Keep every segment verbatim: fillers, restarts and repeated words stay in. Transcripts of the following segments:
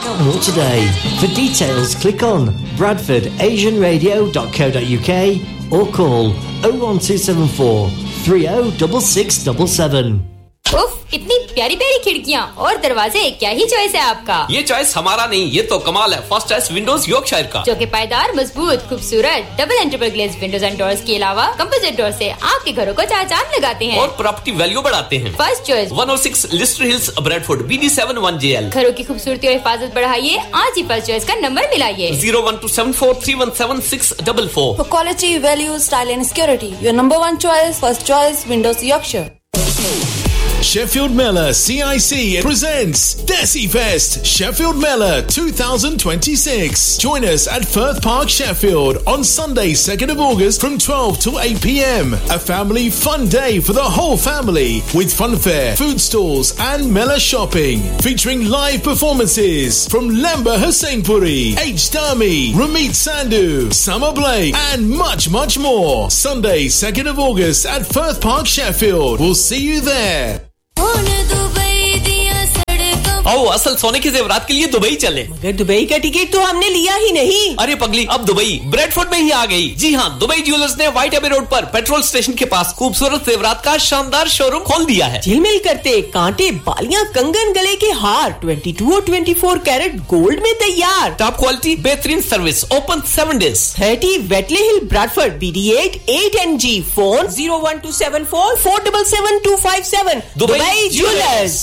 out more today. For details, click on bradford asian radio dot co dot uk or call oh one two seven four three oh six six seven seven. उफ, इतनी प्यारी प्यारी खिड़कियां और दरवाजे, क्या ही choice है आपका। ये चॉइस हमारा नहीं, ये तो कमाल है फर्स्ट चॉइस विंडोज यॉर्कशायर का, जो कि पायदार, मजबूत, खूबसूरत double and triple glaze Windows and doors के अलावा कंपोजिट डोर से आपके घरों को चार चांद लगाते हैं और प्रॉपर्टी वैल्यू बढ़ाते हैं। First choice one oh six Leicester hills, Bradford, B D seven one J L. घरों की खूबसूरती और हिफाजत बढ़ाइए, आज ही फर्स्ट चॉइस का number मिलाइए zero one two seven four three one seven six four four. For quality, value, style and security, your number one choice, first choice, Windows Yorkshire. Sheffield Miller C I C presents Desi Fest Sheffield Miller twenty twenty-six. Join us at Firth Park, Sheffield on Sunday second of August from twelve to eight p.m. A family fun day for the whole family with funfair, food stalls and Miller shopping. Featuring live performances from Lemba Hussainpuri, H. Dami, Ramit Sandhu, Summer Blake and much much more. Sunday second of August at Firth Park, Sheffield. We'll see you there. आओ असल सोने के जेवरात के लिए Dubai चले। मगर Dubai का टिकट तो हमने लिया ही नहीं। अरे पगली, अब दुबई ब्रैडफोर्ड में ही आ गई। जी हाँ, दुबई ज्वेलर्स ने व्हाइट एबे रोड पर पेट्रोल स्टेशन के पास खूबसूरत जेवरात का शानदार शोरूम खोल दिया है। झिलमिल करते कांटे, बालियां, कंगन, गले के हार बाईस और चौबीस कैरेट गोल्ड में तैयार। टॉप क्वालिटी, बेहतरीन service, open seven days. Thirty Whitley हिल, Bradford, B D eight eight N G. Phone zero one two seven four four seven seven two five seven. Dubai jewellers.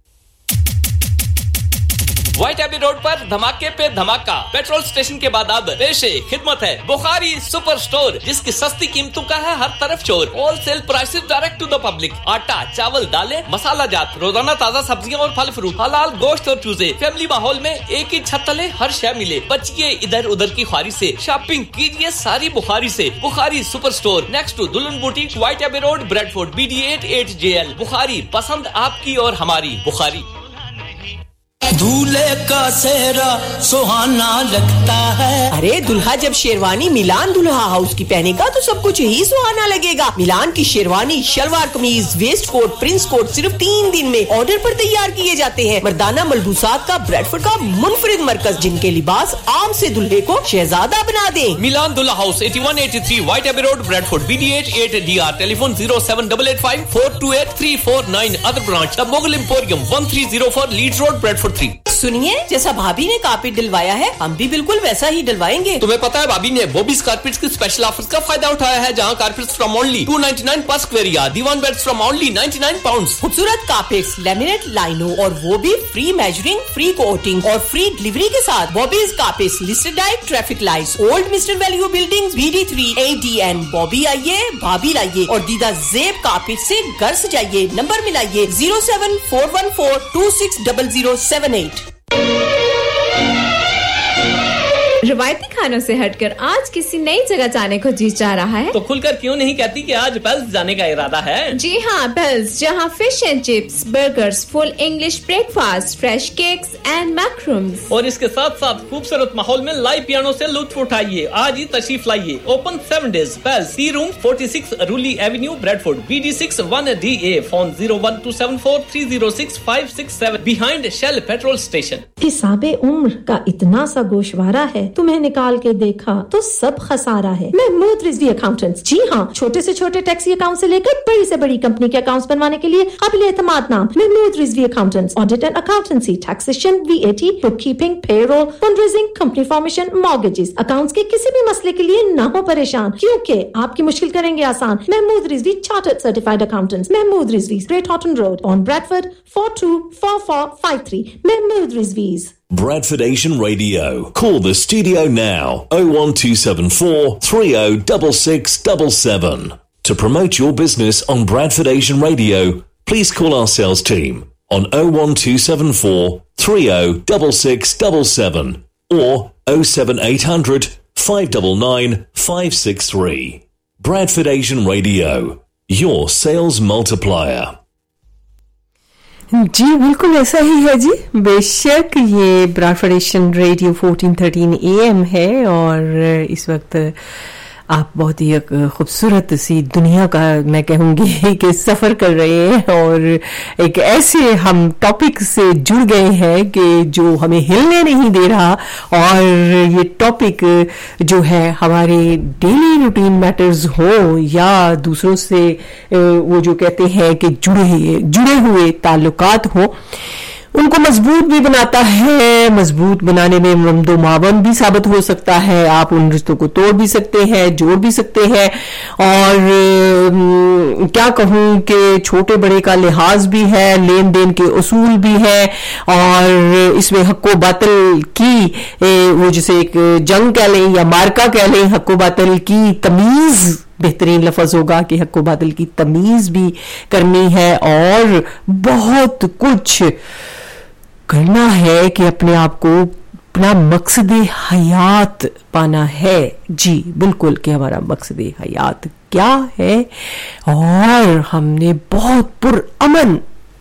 White AB road पर धमाके पे धमाका। Petrol station के बाद अब पेशे खिदमत है बुखारी सुपर स्टोर, जिसकी सस्ती कीमतों का है हर तरफ शोर। Wholesale prices direct to the public. आटा, चावल, दालें, मसाला जात, रोजाना ताजा सब्जियां और फल फ्रूट, हलाल गोश्त और चूजे। फैमिली माहौल में एक ही छत तले हर शय मिले। बचिए इधर उधर की ख्वारी से, शॉपिंग कीजिए सारी बुखारी से। Bukhari super store next to दुल्हन boutique, white AB road, Bradford, B D eight eight J L. Bukhari, पसंद आपकी और हमारी बुखारी। दूल्हे का सेहरा सुहाना लगता है। अरे दुल्हा जब शेरवानी मिलान दुल्हा हाउस की पहनेगा तो सब कुछ ही सुहाना लगेगा। मिलान की शेरवानी, शलवार कमीज, वेस्ट कोट, प्रिंस कोट सिर्फ तीन दिन में ऑर्डर पर तैयार किए जाते हैं। मर्दाना मलबूसात का ब्रैडफोर्ड का मुनफरिद मरकज, जिनके लिबास आम से दुल्हे को शहजादा बना दे। मिलान दुल्हा house eighty-one eighty-three white AB road, Bradford, B D eight eight D R. Telephone zero seven eight eight five four two eight three four nine. Other branch the Mughal emporium one three zero four Leeds road, Bradford three. सुनिए, जैसा भाभी ने carpet डलवाया है हम भी बिल्कुल वैसा ही डलवाएंगे। तुम्हें पता है भाभी ने बॉबीज कारपेट्स के स्पेशल ऑफर्स का फायदा उठाया है, जहां carpets from only two ninety-nine पर square yard, Diwan beds from only ninety-nine pounds. खूबसूरत कारपेट्स, लैमिनेट, लाइनो और वो भी फ्री मेजरिंग, फ्री कोटिंग और फ्री डिलीवरी के साथ। Bobby's carpets, listed diet, traffic lights, old mister value buildings, B D three A D N। Bobby आइए, भाभी लाइए और दीदा जेब कारपेट से घर सजाइए। Number मिलाइए zero seven four one four two six zero zero seven eight. रवायती खानों से हटकर आज किसी नई जगह जाने को जी चाह रहा है तो खुलकर क्यों नहीं कहती कि आज पेल्स जाने का इरादा है। जी हाँ, पेल्स, जहाँ fish and chips, burgers, full English breakfast, fresh cakes and मैक्रूम्स और इसके साथ साथ खूबसूरत माहौल में लाइव पियानो से लुत्फ उठाइए। आज ही तशरीफ लाइए। Open seven days. Pails, T room forty-six रूली Avenue, Bradford, B D six one D A। Phone zero one two seven four three zero six five six seven behind shell petrol station. हिसाबे उम्र का इतना सा गोशवारा है, तुम्हें निकाल के देखा तो सब खसारा है। महमूद रिजवी अकाउंटेंट्स। जी हाँ, छोटे से छोटे टैक्सी अकाउंट से लेकर बड़ी से बड़ी कंपनी के अकाउंट्स बनवाने के लिए काबिल एतमाद नाम Mahmood Rizvi accountants. Audit and accountancy, taxation, V A T, book keeping, payroll, fundraising, company formation, mortgages. Accounts के किसी भी मसले के लिए ना हो परेशान, क्योंकि आपकी मुश्किल करेंगे आसान। Mahmood Rizvi chartered certified accountants. Mahmood Rizvi, Great Horton Road, on Bradford, four two four four five three. Mahmood Rizvi's. Bradford Asian Radio. Call the studio now oh one two seven four three oh six six seven seven. To promote your business on Bradford Asian Radio, please call our sales team on oh one two seven four three oh six six seven seven or oh seven eight hundred five nine nine five six three. Bradford Asian Radio, your sales multiplier. जी बिल्कुल ऐसा ही है जी। बेशक ये Bradford Asian radio fourteen thirteen A M है और इस वक्त آپ بہت ہی ایک خوبصورت سی دنیا کا میں کہوں گی کہ سفر کر رہے ہیں اور ایک ایسے ہم ٹاپک سے جڑ گئے ہیں کہ جو ہمیں ہلنے نہیں دے رہا, اور یہ ٹاپک جو ہے ہمارے ڈیلی روٹین میٹرز ہوں یا دوسروں سے وہ جو کہتے ہیں کہ جڑے جڑے ہوئے تعلقات ہوں, ان کو مضبوط بھی بناتا ہے. مضبوط بنانے میں ممد و معاون بھی ثابت ہو سکتا ہے. آپ ان رشتوں کو توڑ بھی سکتے ہیں, جوڑ بھی سکتے ہیں, اور کیا کہوں کہ چھوٹے بڑے کا لحاظ بھی ہے, لین دین کے اصول بھی ہے, اور اس میں حق و باطل کی وہ جسے ایک جنگ کہہ لیں یا مارکا کہہ لیں, حق و باطل کی تمیز بہترین لفظ ہوگا کہ حق و باطل کی تمیز بھی کرنی ہے, اور بہت کچھ کرنا ہے کہ اپنے آپ کو اپنا مقصد حیات پانا ہے. جی بالکل, کہ ہمارا مقصد حیات کیا ہے, اور ہم نے بہت پر امن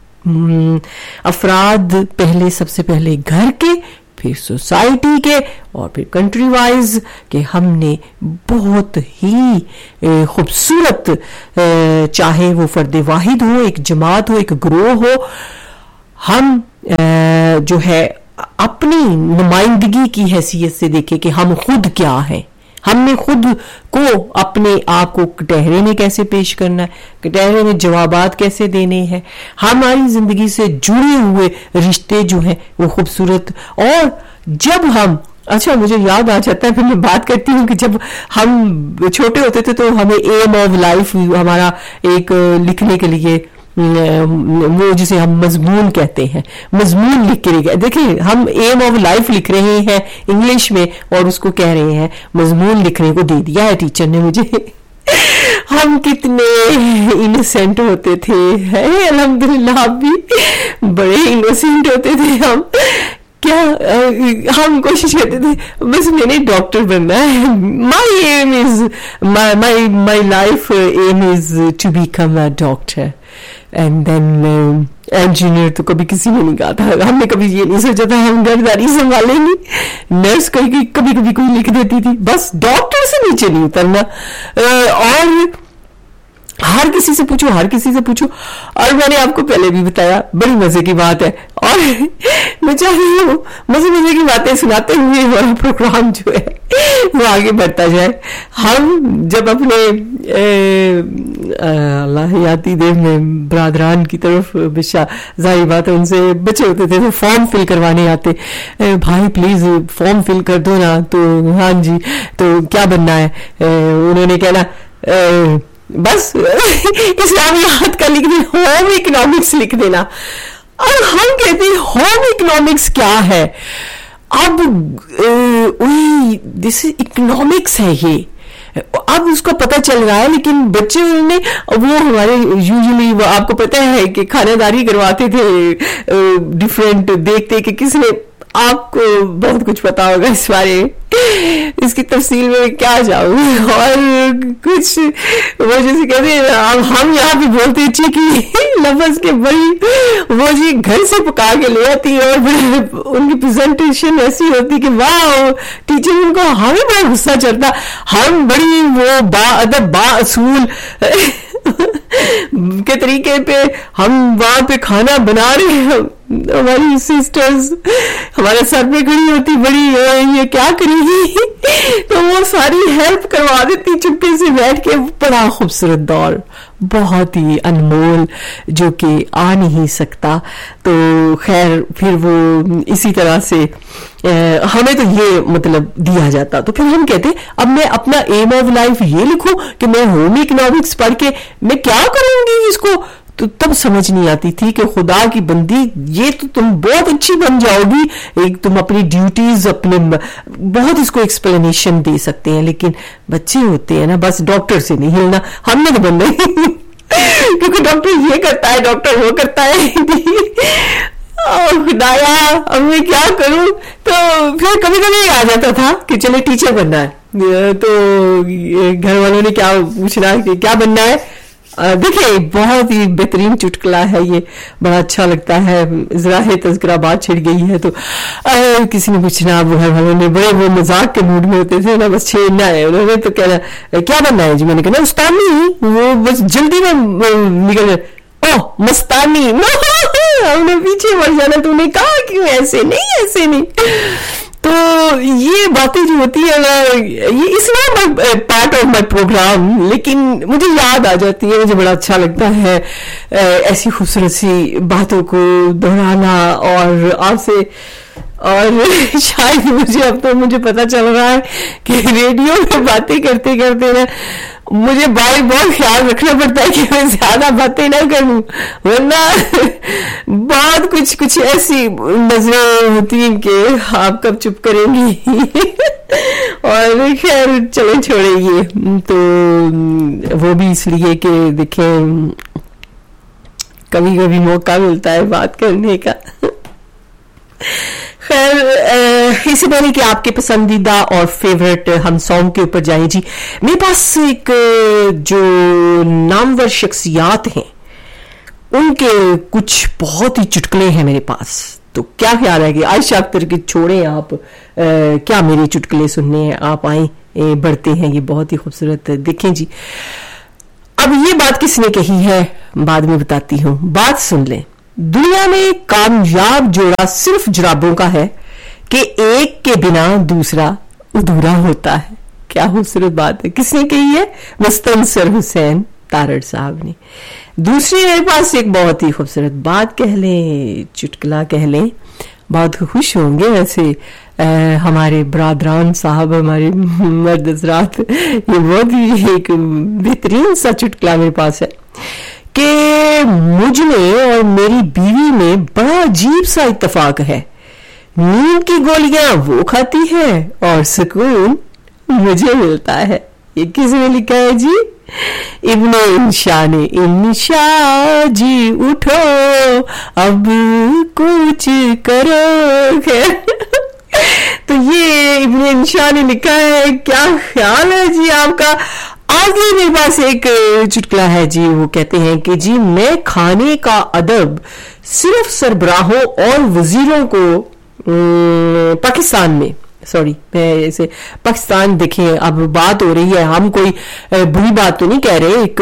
افراد, پہلے سب سے پہلے گھر کے, پھر سوسائٹی کے, اور پھر کنٹری وائز, کہ ہم نے بہت ہی خوبصورت, چاہے وہ فرد واحد ہو, ایک جماعت ہو, ایک گروہ ہو, ہم جو ہے اپنی نمائندگی کی حیثیت سے دیکھیں کہ ہم خود کیا ہیں. ہم نے خود کو اپنے آپ کو کٹہرے میں کیسے پیش کرنا ہے, کٹہرے میں جوابات کیسے دینے ہیں, ہماری زندگی سے جڑے ہوئے رشتے جو ہیں وہ خوبصورت. اور جب ہم, اچھا مجھے یاد آ جاتا ہے, پھر میں بات کرتی ہوں کہ جب ہم چھوٹے ہوتے تھے تو ہمیں ایم آف لائف ہمارا ایک لکھنے کے لیے وہ جسے ہم مضمون کہتے ہیں, مضمون لکھ کے لکھ, دیکھیں ہم ایم آف لائف لکھ رہے ہیں انگلش میں اور اس کو کہہ رہے ہیں مضمون لکھنے کو دے دیا ہے ٹیچر نے مجھے. ہم کتنے انوسینٹ ہوتے تھے, الحمدللہ آپ بھی بڑے انوسینٹ ہوتے تھے. ہم کیا ہم کوشش کرتے تھے بس میں نے ڈاکٹر بننا ہے, my M is my my life M is to become a doctor, and then engineer تو کبھی کسی نے نہیں کہا تھا. ہم نے کبھی یہ نہیں سوچا تھا ہم گھرداری سنبھالیں گے. نرس کبھی کبھی کبھی کوئی لکھ دیتی تھی, بس ڈاکٹر سے نیچے نہیں اترنا. اور ہر کسی سے پوچھو, ہر کسی سے پوچھو. اور میں نے آپ کو پہلے بھی بتایا, بڑی مزے کی بات ہے, اور میں چاہ رہی ہوں مزے مزے کی باتیں سناتے ہوئے ہمارا پروگرام جو ہے وہ آگے بڑھتا جائے. ہم جب اپنے اللہ حیاتی دیر میں برادران کی طرف بشا ظاہر بات ہے ان سے بچے ہوتے تھے تو فارم فل کروانے آتے, بھائی پلیز فارم فل کر دو نا, تو ہاں جی تو کیا بننا ہے, انہوں نے کہنا بس اسلامیات کا لکھ دینا, ہوم اکنامکس لکھ دینا. اور ہم کہتے ہیں ہوم اکنامکس کیا ہے, اب وہی دس اکنامکس ہے یہ, اب اس کو پتہ چل رہا ہے. لیکن بچے نے وہ ہمارے یوزلی وہ آپ کو پتہ ہے کہ خانہ داری کرواتے تھے ڈفرینٹ, دیکھتے کہ کس نے, آپ کو بہت کچھ پتا ہوگا اس بارے میں, اس کی تفصیل میں کیا جاؤں. اور کچھ وہ جیسے کہتے ہیں ہم یہاں پہ بولتے ہیں چیکی لفظ کے, بڑی وہ جی گھر سے پکا کے لے آتی ہے, اور ان کی پریزنٹیشن ایسی ہوتی کہ واہ ٹیچر ان کو, ہمیں بڑا غصہ چڑھتا, ہم بڑی وہ با ادب با اصول کے طریقے پہ ہم وہاں پہ کھانا بنا رہے ہیں, ہماری سسٹرز ہمارے سر پہ کھڑی ہوتی, بڑی یہ کیا کرے گی, تو وہ ساری ہیلپ کروا دیتی چپے سے بیٹھ کے. بڑا خوبصورت دور, بہت ہی انمول, جو کہ آ نہیں سکتا. تو خیر پھر وہ اسی طرح سے ہمیں تو یہ مطلب دیا جاتا, تو پھر ہم کہتے اب میں اپنا ایم آف لائف یہ لکھوں کہ میں ہوم اکنامکس پڑھ کے میں کیا کروں گی اس کو. تو تب سمجھ نہیں آتی تھی کہ خدا کی بندی یہ تو تم بہت اچھی بن جاؤ گی, ایک تم اپنی ڈیوٹیز اپنے بہت اس کو ایکسپلینیشن دے سکتے ہیں. لیکن بچے ہوتے ہیں نا, بس ڈاکٹر سے نہیں ہلنا, ہم نے تو بننا ہی کیونکہ ڈاکٹر یہ کرتا ہے, ڈاکٹر وہ کرتا ہے. خدایا اب میں کیا کروں. تو پھر کبھی کبھی آ جاتا تھا کہ چلے ٹیچر بننا ہے, تو گھر والوں نے کیا پوچھنا کہ کیا بننا ہے, देखिए बहुत ही बेहतरीन चुटकुला है ये, बड़ा अच्छा लगता है. जरा है तज़किरा बात छिड़ गई है तो आ, किसी ने पूछना, अब घर वालों ने बड़े वो मजाक के मूड में होते थे ना, बस छेड़ना है उन्होंने, तो कहना क्या बनना है जी, मैंने कहना उस्तानी, वो बस जल्दी में निकल, ओह मस्तानी, हमने पीछे बढ़ जाना, तूने कहा क्यों ऐसे नहीं ऐसे नहीं. तो ये बातें जो होती है ना, ये इस पार्ट ऑफ माई प्रोग्राम, लेकिन मुझे याद आ जाती है, मुझे बड़ा अच्छा लगता है ऐसी खूबसूरत सी बातों को दोहराना और आपसे. और शायद मुझे अब तो मुझे पता चल रहा है कि रेडियो में बातें करते करते ना मुझे भाई बहुत ख्याल रखना पड़ता है कि मैं ज्यादा बातें ना करूं, वरना बहुत कुछ कुछ ऐसी नजरें होती हैं कि आप कब चुप करेंगी. और खैर चले छोड़े ये तो, वो भी इसलिए कि देखें कभी कभी मौका मिलता है बात करने का. खैर इससे पहले कि आपके पसंदीदा और फेवरेट हम सॉन्ग के ऊपर जाएं जी, मेरे पास एक जो नामवर शख्सियात हैं उनके कुछ बहुत ही चुटकुले हैं मेरे पास. तो क्या ख्याल है कि आयशा अख्तर की छोड़ें आप, आ, क्या मेरे चुटकुले सुनने हैं, आप आए बढ़ते हैं, ये बहुत ही खूबसूरत. देखें जी, अब ये बात किसने कही है बाद में बताती हूँ, बात सुन लें. दुनिया में कामयाब जोड़ा सिर्फ जुराबों का है कि एक के बिना दूसरा अधूरा होता है. क्या खूबसूरत बात है. किसने कही है? मुस्तनसर हुसैन तारड़ साहब ने. दूसरी मेरे पास एक बहुत ही खूबसूरत बात कह लें, चुटकुला कह लें, बहुत खुश होंगे वैसे आ, हमारे बरादरान साहब, हमारे मर्द हज़रात. ये बहुत ही एक बेहतरीन सा चुटकुला मेरे पास है कि मुझ में और मेरी बीवी में बड़ा अजीब सा इत्तेफाक है. नींद की गोलियां वो खाती है और सुकून मुझे मिलता है. ये किसने लिखा है जी? इब्ने इंशा ने. इंशा जी उठो अब कुछ करो. तो ये इब्ने इंशा ने लिखा है. क्या ख्याल है जी आपका? आगे मेरे पास एक चुटकुला है जी, वो कहते हैं कि जी मैं खाने का अदब सिर्फ सरबराहों और वजीरों को पाकिस्तान में, सॉरी मैं ऐसे पाकिस्तान, देखें अब बात हो रही है, हम कोई बुरी बात तो नहीं कह रहे, एक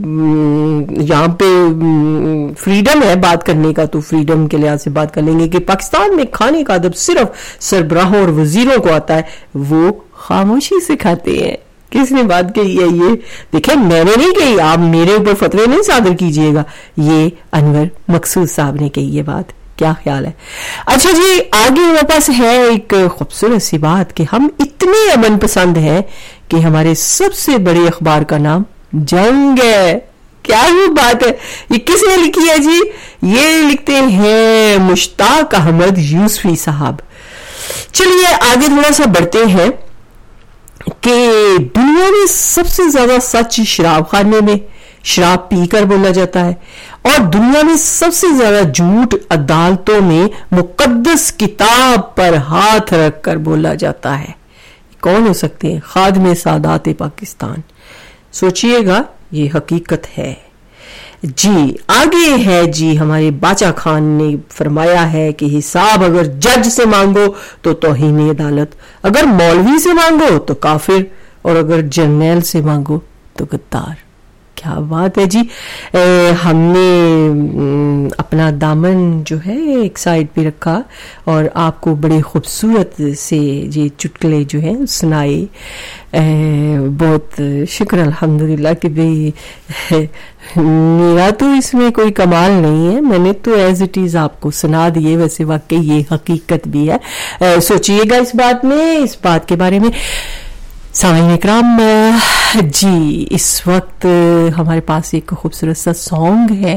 यहाँ पे फ्रीडम है बात करने का, तो फ्रीडम के लिहाज से बात कर लेंगे कि पाकिस्तान में खाने का अदब सिर्फ सरबराहों और वजीरों को आता है, वो खामोशी से खाते हैं. किसने बात कही है ये? देखिए मैंने नहीं कही, आप मेरे ऊपर फतवे नहीं सादर कीजिएगा, ये अनवर मकसूद साहब ने कही ये बात. क्या ख्याल है? अच्छा जी, आगे हमारे पास है एक खूबसूरत सी बात कि हम इतने अमन पसंद हैं कि हमारे सबसे बड़े अखबार का नाम जंग है. क्या वो बात है? ये किसने लिखी है जी? ये लिखते हैं मुश्ताक अहमद यूसुफी साहब. चलिए आगे थोड़ा सा बढ़ते हैं कि दुनिया में सबसे ज्यादा सच शराब खाने में शराब पीकर बोला जाता है, और दुनिया में सबसे ज्यादा झूठ अदालतों में मुकद्दस किताब पर हाथ रखकर बोला जाता है. कौन हो सकते हैं? खादिम सादात पाकिस्तान. सोचिएगा, ये हकीकत है जी. आगे है जी, हमारे बाचा खान ने फरमाया है कि हिसाब अगर जज से मांगो तो तौहीन अदालत, अगर मौलवी से मांगो तो काफिर, और अगर जर्नैल से मांगो तो गद्दार. क्या बात है जी. ए, हमने अपना दामन जो है एक साइड पे रखा और आपको बड़े खूबसूरत से ये चुटकुले जो हैं सुनाए. बहुत शुक्र अल्हम्दुलिल्लाह कि भाई मेरा तो इसमें कोई कमाल नहीं है, मैंने तो एज इट इज आपको सुना दिए. वैसे वाकई ये हकीकत भी है. ए, सोचिएगा इस बात में, इस बात के बारे में. सामीन इकराम जी, इस वक्त हमारे पास एक खूबसूरत सा सॉन्ग है,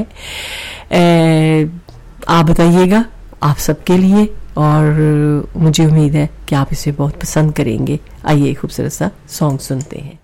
आप बताइएगा, आप सबके लिए, और मुझे उम्मीद है कि आप इसे बहुत पसंद करेंगे. आइए खूबसूरत सा सॉन्ग सुनते हैं.